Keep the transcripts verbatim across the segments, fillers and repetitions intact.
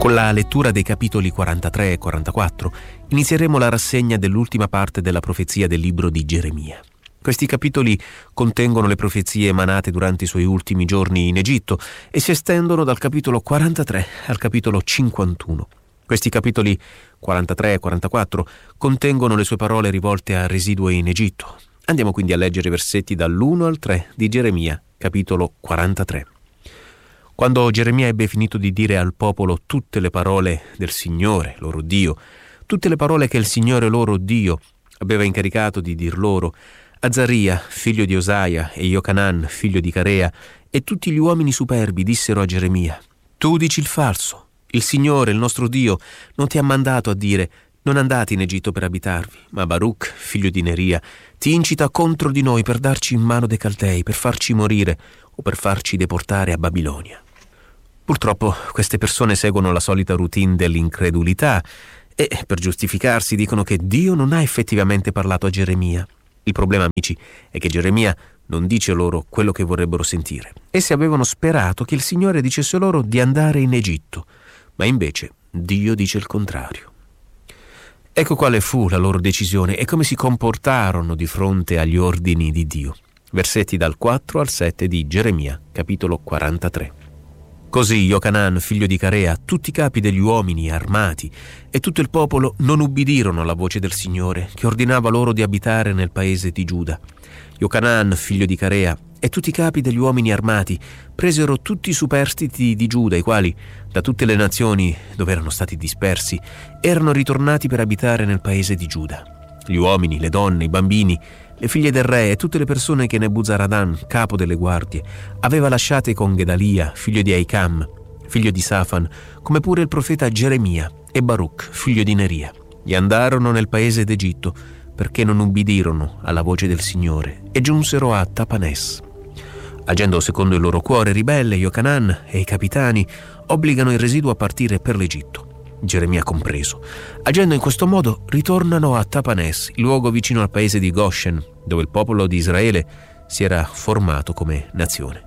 Con la lettura dei capitoli quarantatré e quarantaquattro inizieremo la rassegna dell'ultima parte della profezia del libro di Geremia. Questi capitoli contengono le profezie emanate durante i suoi ultimi giorni in Egitto e si estendono dal capitolo quarantatré al capitolo cinquantuno. Questi capitoli quarantatré e quarantaquattro contengono le sue parole rivolte al residuo in Egitto. Andiamo quindi a leggere i versetti dall'uno al tre di Geremia, capitolo quarantatré. Quando Geremia ebbe finito di dire al popolo tutte le parole del Signore, loro Dio, tutte le parole che il Signore loro Dio aveva incaricato di dir loro, Azaria, figlio di Osaia, e Iocanan, figlio di Carea, e tutti gli uomini superbi dissero a Geremia: Tu dici il falso. Il Signore, il nostro Dio, non ti ha mandato a dire: non andate in Egitto per abitarvi, ma Baruch, figlio di Neria, ti incita contro di noi per darci in mano dei Caldei, per farci morire o per farci deportare a Babilonia. Purtroppo queste persone seguono la solita routine dell'incredulità e, per giustificarsi, dicono che Dio non ha effettivamente parlato a Geremia. Il problema, amici, è che Geremia non dice loro quello che vorrebbero sentire. Essi avevano sperato che il Signore dicesse loro di andare in Egitto, ma invece Dio dice il contrario. Ecco quale fu la loro decisione e come si comportarono di fronte agli ordini di Dio. Versetti dal quattro al sette di Geremia, capitolo quarantatré. Così Iocanan, figlio di Carea, tutti i capi degli uomini armati e tutto il popolo non ubbidirono alla voce del Signore, che ordinava loro di abitare nel paese di Giuda. Iocanan, figlio di Carea, e tutti i capi degli uomini armati presero tutti i superstiti di Giuda, i quali, da tutte le nazioni dove erano stati dispersi, erano ritornati per abitare nel paese di Giuda. Gli uomini, le donne, i bambini, le figlie del re e tutte le persone che Nebuzaradan, capo delle guardie, aveva lasciate con Gedalia, figlio di Aicam, figlio di Safan, come pure il profeta Geremia e Baruch, figlio di Neria. Gli andarono nel paese d'Egitto perché non ubbidirono alla voce del Signore e giunsero a Tapanes. Agendo secondo il loro cuore ribelle, Iocanan e i capitani obbligano il residuo a partire per l'Egitto, Geremia compreso. Agendo in questo modo ritornano a Tapanes, il luogo vicino al paese di Goshen, dove il popolo di Israele si era formato come nazione.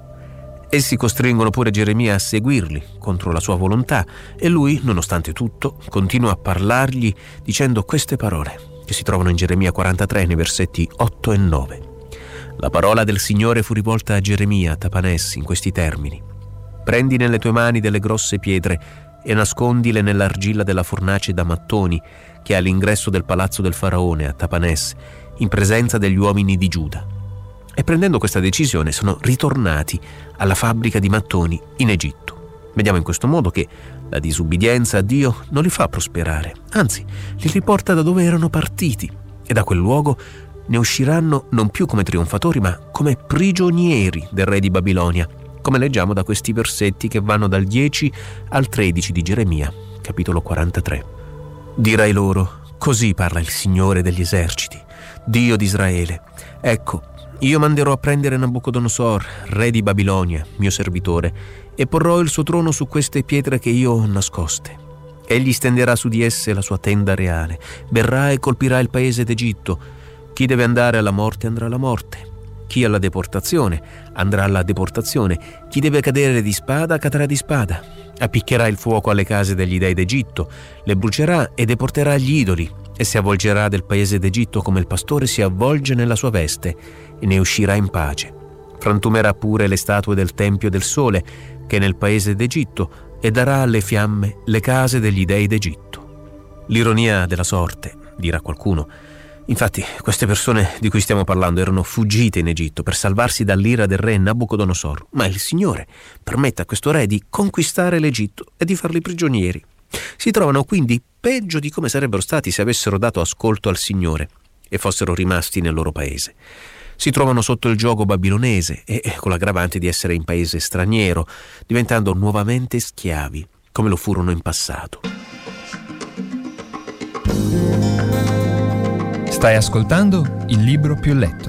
Essi costringono pure Geremia a seguirli contro la sua volontà e lui, nonostante tutto, continua a parlargli dicendo queste parole che si trovano in Geremia quarantatré nei versetti otto e nove. La parola del Signore fu rivolta a Geremia a Tapanes in questi termini: prendi nelle tue mani delle grosse pietre e nascondile nell'argilla della fornace da mattoni che è all'ingresso del palazzo del faraone a Tapanes, in presenza degli uomini di Giuda. E prendendo questa decisione sono ritornati alla fabbrica di mattoni in Egitto. Vediamo in questo modo che la disubbidienza a Dio non li fa prosperare, anzi li riporta da dove erano partiti, e da quel luogo ne usciranno non più come trionfatori ma come prigionieri del re di Babilonia, come leggiamo da questi versetti che vanno dal dieci al tredici di Geremia, capitolo quarantatré. Dirai loro: così parla il Signore degli eserciti, Dio di Israele. Ecco, io manderò a prendere Nabucodonosor, re di Babilonia, mio servitore, e porrò il suo trono su queste pietre che io ho nascoste. Egli stenderà su di esse la sua tenda reale, verrà e colpirà il paese d'Egitto. Chi deve andare alla morte andrà alla morte. Chi alla deportazione andrà alla deportazione, chi deve cadere di spada cadrà di spada. Appiccherà il fuoco alle case degli dei d'Egitto, le brucerà e deporterà gli idoli, e si avvolgerà del paese d'Egitto come il pastore si avvolge nella sua veste, e ne uscirà in pace. Frantumerà pure le statue del Tempio del Sole, che è nel paese d'Egitto, e darà alle fiamme le case degli dei d'Egitto. L'ironia della sorte, dirà qualcuno. Infatti, queste persone di cui stiamo parlando erano fuggite in Egitto per salvarsi dall'ira del re Nabucodonosor, ma il Signore permette a questo re di conquistare l'Egitto e di farli prigionieri. Si trovano quindi peggio di come sarebbero stati se avessero dato ascolto al Signore e fossero rimasti nel loro paese. Si trovano sotto il giogo babilonese e con l'aggravante di essere in paese straniero, diventando nuovamente schiavi, come lo furono in passato. Stai ascoltando Il Libro Più Letto.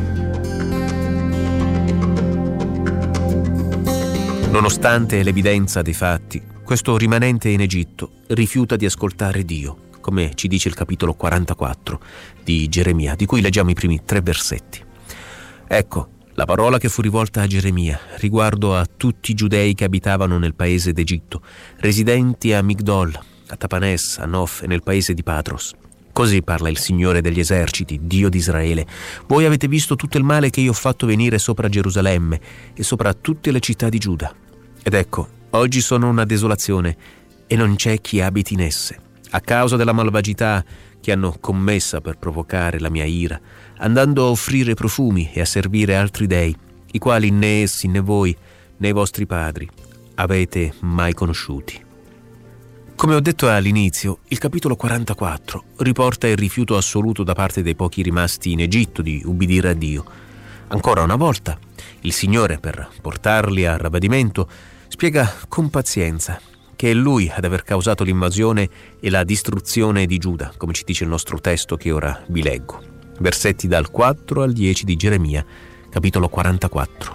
Nonostante l'evidenza dei fatti, questo rimanente in Egitto rifiuta di ascoltare Dio, come ci dice il capitolo quarantaquattro di Geremia, di cui leggiamo i primi tre versetti. Ecco, La parola che fu rivolta a Geremia riguardo a tutti i giudei che abitavano nel paese d'Egitto, residenti a Migdol, a Tapanes, a Nof e nel paese di Patros. Così parla il Signore degli eserciti, Dio di Israele. Voi avete visto tutto il male che io ho fatto venire sopra Gerusalemme e sopra tutte le città di Giuda. Ed ecco, oggi sono una desolazione e non c'è chi abiti in esse, a causa della malvagità che hanno commessa per provocare la mia ira, andando a offrire profumi e a servire altri dei, i quali né essi né voi né i vostri padri avete mai conosciuti. Come ho detto all'inizio, il capitolo quarantaquattro riporta il rifiuto assoluto da parte dei pochi rimasti in Egitto di ubbidire a Dio. Ancora una volta, il Signore, per portarli a ravvedimento, spiega con pazienza che è Lui ad aver causato l'invasione e la distruzione di Giuda, come ci dice il nostro testo che ora vi leggo. Versetti dal quattro al dieci di Geremia, capitolo quarantaquattro.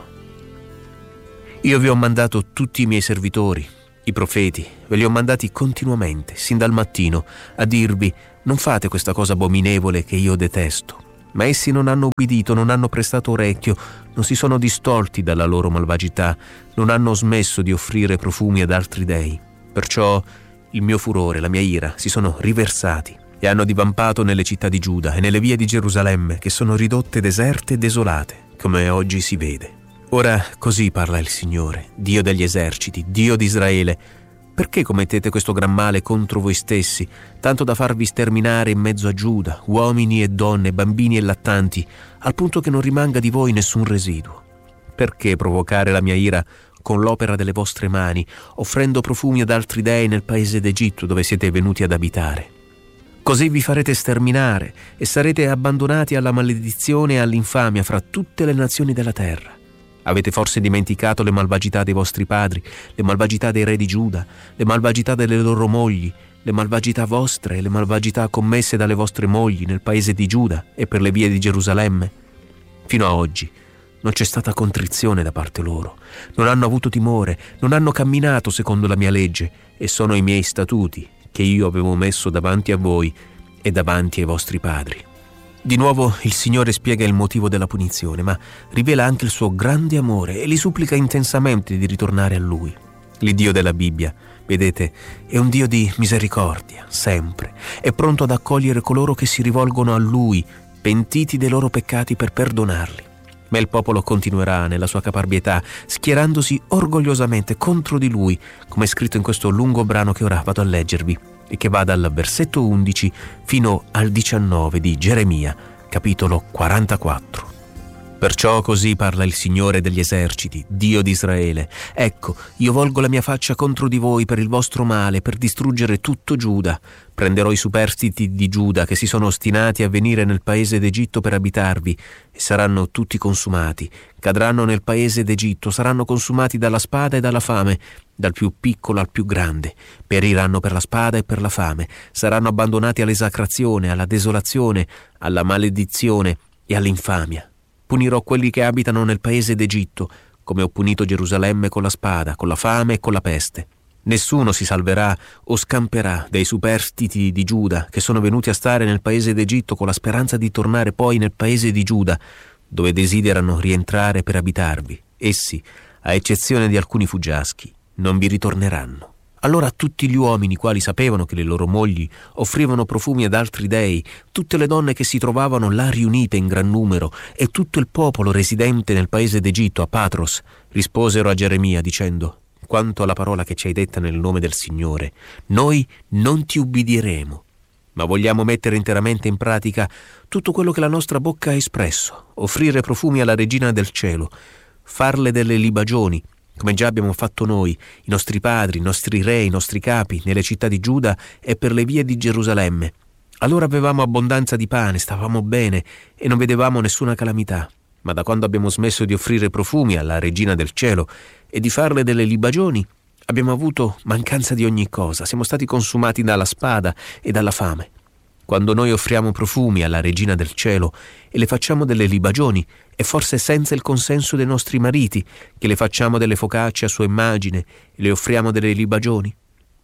Io vi ho mandato tutti i miei servitori, i profeti, ve li ho mandati continuamente, sin dal mattino, a dirvi: non fate questa cosa abominevole che io detesto. Ma essi non hanno ubbidito, non hanno prestato orecchio, non si sono distolti dalla loro malvagità, non hanno smesso di offrire profumi ad altri dei. Perciò il mio furore, la mia ira, si sono riversati e hanno divampato nelle città di Giuda e nelle vie di Gerusalemme, che sono ridotte deserte e desolate, come oggi si vede. Ora così parla il Signore, Dio degli eserciti, Dio di Israele. Perché commettete questo gran male contro voi stessi, tanto da farvi sterminare in mezzo a Giuda, uomini e donne, bambini e lattanti, al punto che non rimanga di voi nessun residuo? Perché provocare la mia ira con l'opera delle vostre mani, offrendo profumi ad altri dei nel paese d'Egitto dove siete venuti ad abitare? Così vi farete sterminare e sarete abbandonati alla maledizione e all'infamia fra tutte le nazioni della terra. Avete forse dimenticato le malvagità dei vostri padri, le malvagità dei re di Giuda, le malvagità delle loro mogli, le malvagità vostre e le malvagità commesse dalle vostre mogli nel paese di Giuda e per le vie di Gerusalemme? Fino a oggi non c'è stata contrizione da parte loro, non hanno avuto timore, non hanno camminato secondo la mia legge, e sono i miei statuti che io avevo messo davanti a voi e davanti ai vostri padri. Di nuovo il Signore spiega il motivo della punizione, ma rivela anche il suo grande amore e li supplica intensamente di ritornare a Lui. L'Iddio della Bibbia, vedete, è un Dio di misericordia, sempre. È pronto ad accogliere coloro che si rivolgono a Lui, pentiti dei loro peccati, per perdonarli. Ma il popolo continuerà nella sua caparbietà, schierandosi orgogliosamente contro di Lui, come è scritto in questo lungo brano che ora vado a leggervi, e che va dal versetto undici fino al diciannove di Geremia, capitolo quarantaquattro. Perciò così parla il Signore degli eserciti, Dio di Israele. Ecco, io volgo la mia faccia contro di voi per il vostro male, per distruggere tutto Giuda. Prenderò i superstiti di Giuda che si sono ostinati a venire nel paese d'Egitto per abitarvi, e saranno tutti consumati. Cadranno nel paese d'Egitto, saranno consumati dalla spada e dalla fame, dal più piccolo al più grande. Periranno per la spada e per la fame, saranno abbandonati all'esacrazione, alla desolazione, alla maledizione e all'infamia. Punirò quelli che abitano nel paese d'Egitto, come ho punito Gerusalemme con la spada, con la fame e con la peste. Nessuno si salverà o scamperà dei superstiti di Giuda che sono venuti a stare nel paese d'Egitto con la speranza di tornare poi nel paese di Giuda, dove desiderano rientrare per abitarvi. Essi, a eccezione di alcuni fuggiaschi, non vi ritorneranno. Allora tutti gli uomini, quali sapevano che le loro mogli offrivano profumi ad altri dei, tutte le donne che si trovavano là riunite in gran numero e tutto il popolo residente nel paese d'Egitto, a Patros, risposero a Geremia dicendo: quanto alla parola che ci hai detta nel nome del Signore, noi non ti ubbidiremo, ma vogliamo mettere interamente in pratica tutto quello che la nostra bocca ha espresso, offrire profumi alla Regina del Cielo, farle delle libagioni, come già abbiamo fatto noi, i nostri padri, i nostri re, i nostri capi, nelle città di Giuda e per le vie di Gerusalemme. Allora avevamo abbondanza di pane, stavamo bene e non vedevamo nessuna calamità. Ma da quando abbiamo smesso di offrire profumi alla Regina del Cielo e di farle delle libagioni, abbiamo avuto mancanza di ogni cosa, siamo stati consumati dalla spada e dalla fame. Quando noi offriamo profumi alla Regina del Cielo e le facciamo delle libagioni, è forse senza il consenso dei nostri mariti che le facciamo delle focacce a sua immagine e le offriamo delle libagioni?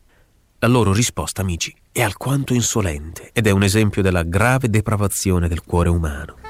La loro risposta, amici, è alquanto insolente ed è un esempio della grave depravazione del cuore umano.